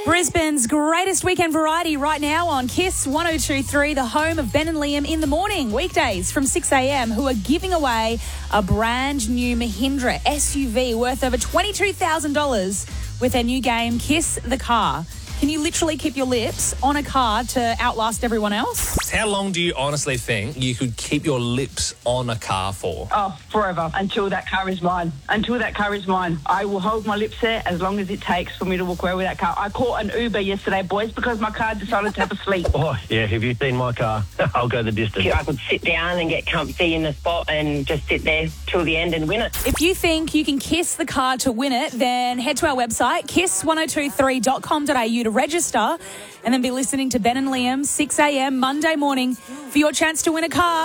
Brisbane's greatest weekend variety right now on Kiss 102.3, the home of Ben and Liam in the morning, weekdays from 6 a.m, who are giving away a brand new Mahindra SUV worth over $22,000 with their new game, Kiss the Car. Can you literally keep your lips on a car to outlast everyone else? How long do you honestly think you could keep your lips on a car for? Oh, forever. Until that car is mine. Until that car is mine. I will hold my lips there as long as it takes for me to walk away with that car. I caught an Uber yesterday, boys, because my car decided to have a sleep. Oh, yeah, have you seen my car? I'll go the distance. I could sit down and get comfy in the spot and just sit there till the end and win it. If you think you can kiss the car to win it, then head to our website, kiss1023.com.au to register and then be listening to Ben and Liam, 6 a.m, Monday morning, for your chance to win a car.